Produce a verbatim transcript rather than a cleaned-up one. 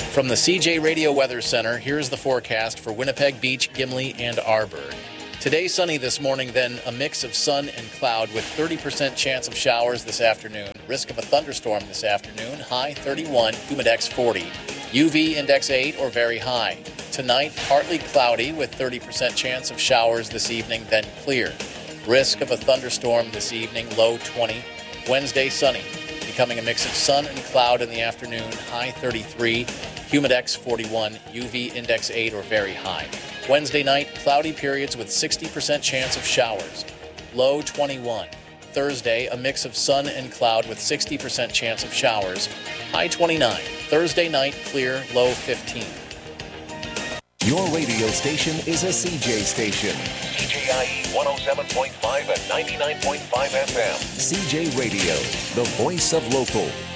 From the C J Radio Weather Center, here's the forecast for Winnipeg Beach, Gimli, and Arborg. Today sunny this morning, then a mix of sun and cloud with thirty percent chance of showers this afternoon. Risk of a thunderstorm this afternoon, high thirty-one, humidex forty. U V index eight or very high. Tonight, partly cloudy with thirty percent chance of showers this evening, then clear. Risk of a thunderstorm this evening, low twenty. Wednesday, sunny, becoming a mix of sun and cloud in the afternoon, high thirty-three, humidex forty-one, U V index eight or very high. Wednesday night, cloudy periods with sixty percent chance of showers, low twenty-one. Thursday, a mix of sun and cloud with sixty percent chance of showers, high twenty-nine. Thursday night, clear, low fifteen. Your radio station is a C J station. C J I E one oh seven point five and ninety-nine point five F M. C J Radio, the voice of local.